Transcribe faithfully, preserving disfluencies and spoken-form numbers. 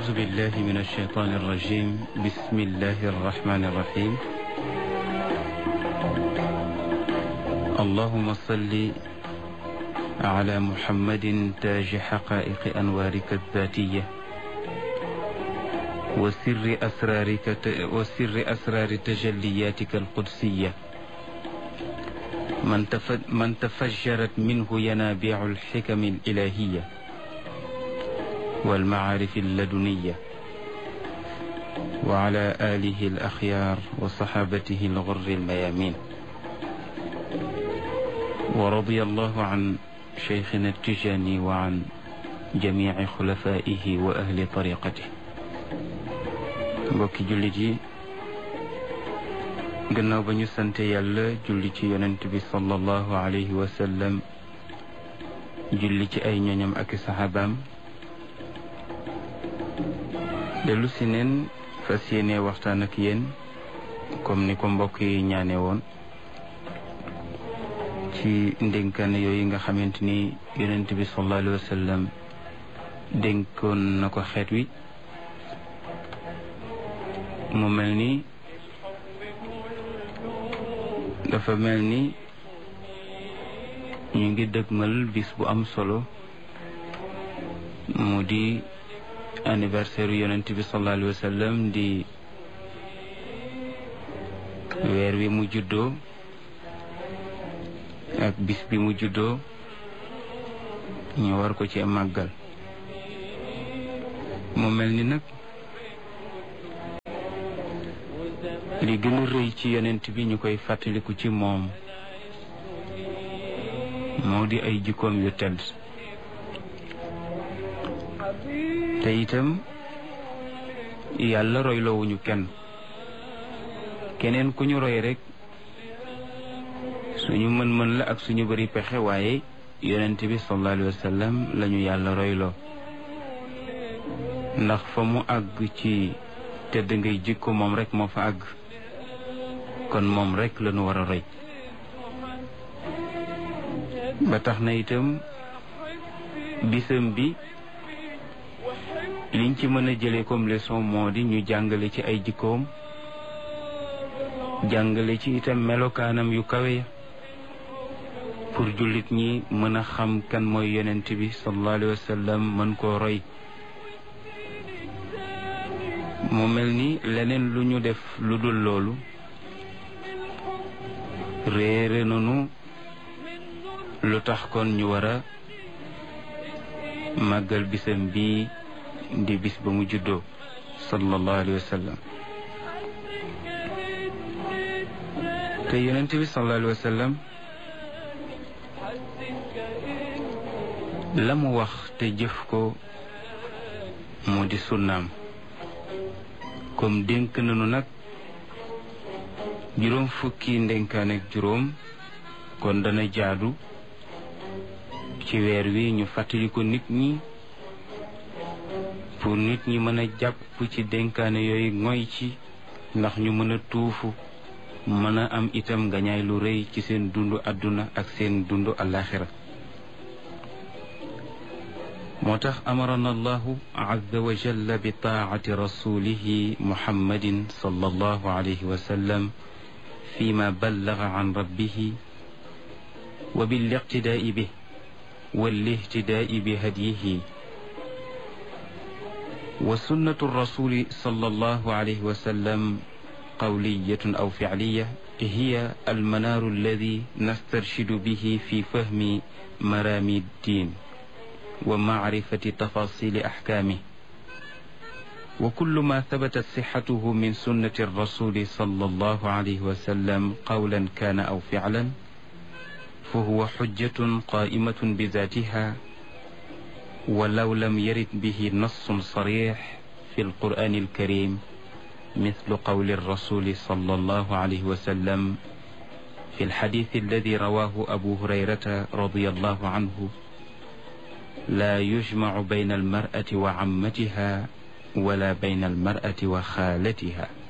أعوذ بالله من الشيطان الرجيم بسم الله الرحمن الرحيم اللهم صل على محمد تاج حقائق أنوارك الذاتية وسر أسرارك وسر أسرار تجلياتك القدسية من من تفجرت منه ينابيع الحكم الإلهية والمعارف اللدنية وعلى آله الأخيار وصحابته الغر الميامين ورضي الله عن شيخنا التجاني وعن جميع خلفائه وأهل طريقته. mbokki jullit yi gannaaw ba ñu sante yàlla julli ci yonent bi sallallahu alayhi wa sallam julli ci ay ñoñam ak saxaabaam dellu si neen fas yéene waxtaan ak yéen comme ni ko mbokk yi ñaane woon ci ndénkaan yooyu nga xamante ni yonent bi sallallahu alayhi wa sallam dénkoon na ko xeet wi. mu mel ni dafa mel ni ñu ngi dëgmal bis bu am solo mu di anniversaire yonent bi sallallahu alayhi wa sallam di weer wi mu juddoo ak bis bi mu juddoo ñu war ko ci màggal. mu mel ni nag li gën a rëy ci yonent bi ñu koy fàttaliku ci moom moo di ay jikkoom yu tedd te itam yàlla royloowuñu kenn keneen ku ñu roy rek suñu mën-mën la ak suñu bari pexe waaye yonent bi sallallahu alayhi wa sallam lañu yàlla royloo ndax fa mu àgg ci tedd ngay jikko moom rek moo fa àgg kon moom rek la ñu war a roy ba tax na itam bisam bi liñ ci mën a jëlee comme leçon moo di ñu jàngale ci ay jikkoom jàngale ci itam melokaanam yu kawe ya pour jullit ñi mën a xam kan mooy yonent bi sallallahu alayhi wa sallam mën koo roy. mu mel ni leneen lu ñu def lu dul loolu réere nanu lu tax kon ñu war a màggal bisam bi di bis ba mu juddoo sallallahu alayhi wa sallam te yonent bi sallallahu alayhi wa sallam la mu wax te jëf ko moo di sunnaam comme dénk nanu nag juróom fukki ndénkaan ak juróom kon dana jaadu ci weer wi ñu fàttali ko nit ñi pour nit ñi mën a jàpp ci dénkaane yooyu ngoy ci ndax ñu mën a tuufu mën a am itam ngañaay lu rëy ci seen dundu àdduna ak seen dundu alaxira moo tax amarana allahu azza wa jalla bi taacati rasulihi muhammadin sallallahu alayhi wa sallam fima ballaga an rabbihi wa biliqtidaai bih walihtidaai bi hadyihi wa sunnatu rasuli sallallahu alayhi wa sallam qawliyatun aw ficliya hiya almanaaru alladi nastarshidu bihi fi fahmi maraami ddin wa macrifati tafaasili axkaamih wa kullu ma tabatat sixatuhu min sunnati rasuli sallallahu alayhi wa sallam qawlan kaana aw ficlan fa huwa xujjatun qaa'imatun bizaatiha walaw lam yarid bihi nassun sarix fi alqur'aani alkarim mislu qawli rasuli sallallahu alayhi wa sallam fi alxadiisi alladi rawaahu abu hurayrata radiyallahu anhu laa yujmacu bayna almar'ati wa cammatiha wala bayna almar'ati wa xaalatiha